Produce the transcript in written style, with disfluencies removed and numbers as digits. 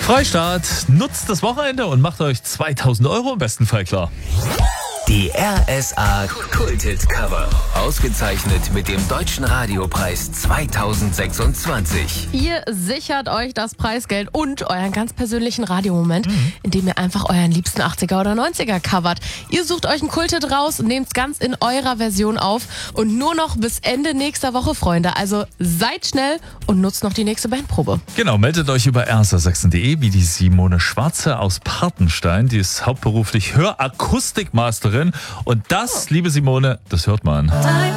Freistaat, nutzt das Wochenende und macht euch 2.000 € im besten Fall klar. Die RSA Kultet Cover. Ausgezeichnet mit dem Deutschen Radiopreis 2026. Ihr sichert euch das Preisgeld und euren ganz persönlichen Radiomoment, indem ihr einfach euren liebsten 80er oder 90er covert. Ihr sucht euch ein Kultet raus, nehmt es ganz in eurer Version auf und nur noch bis Ende nächster Woche, Freunde. Also seid schnell und nutzt noch die nächste Bandprobe. Genau, meldet euch über rsa6.de wie die Simone Schwarze aus Partenstein. Die ist hauptberuflich Hörakustikmasterin. Und das, liebe Simone, das hört man.